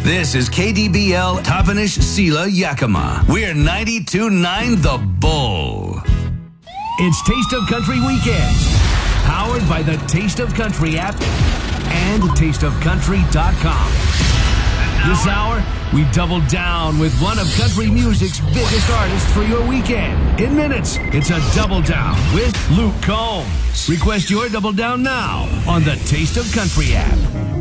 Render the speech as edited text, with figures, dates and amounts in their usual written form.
This is KDBL Tapanish Sila Yakima. We're 92.9 The Bull. It's Taste of Country Weekend, powered by the Taste of Country app and tasteofcountry.com. This hour, we double down with one of country music's biggest artists for your weekend. In minutes, it's a double down with Luke Combs. Request your double down now on the Taste of Country app.